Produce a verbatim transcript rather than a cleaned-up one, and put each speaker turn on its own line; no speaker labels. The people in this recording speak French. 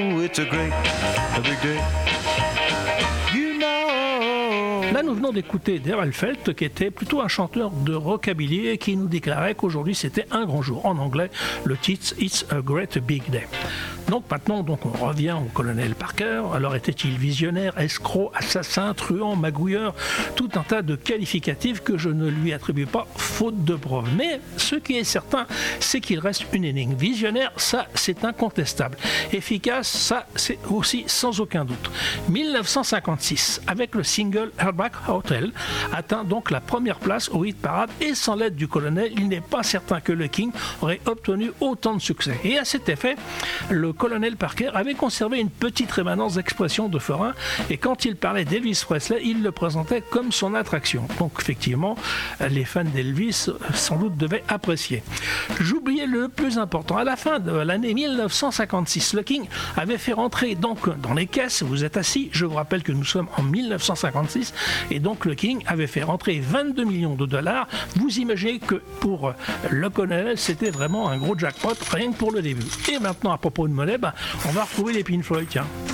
It's a great, a big day. You know.
Là, nous venons d'écouter Darrell Felt, qui était plutôt un chanteur de rockabilly et qui nous déclarait qu'aujourd'hui c'était un grand jour. En anglais, le titre It's a Great Big Day. Donc maintenant, donc, on revient au colonel Parker. Alors était-il visionnaire, escroc, assassin, truand, magouilleur, tout un tas de qualificatifs que je ne lui attribue pas faute de preuves. Mais ce qui est certain, c'est qu'il reste une énigme. Visionnaire, ça c'est incontestable. Efficace, ça c'est aussi sans aucun doute. dix-neuf cent cinquante-six, avec le single Hardback Hotel, atteint donc la première place au hit parade et sans l'aide du colonel, il n'est pas certain que le King aurait obtenu autant de succès. Et à cet effet, le colonel Parker avait conservé une petite rémanence d'expression de forain et quand il parlait d'Elvis Presley, il le présentait comme son attraction. Donc effectivement, les fans d'Elvis sans doute devaient apprécier. J'oubliais le plus important. À la fin de l'année dix-neuf cent cinquante-six, le King avait fait rentrer donc dans les caisses, vous êtes assis, je vous rappelle que nous sommes en dix-neuf cent cinquante-six, et donc le King avait fait rentrer vingt-deux millions de dollars. Vous imaginez que pour le colonel, c'était vraiment un gros jackpot, rien que pour le début. Et maintenant, à propos de monnaie, ben, on va retrouver les Pink Floyd, tiens.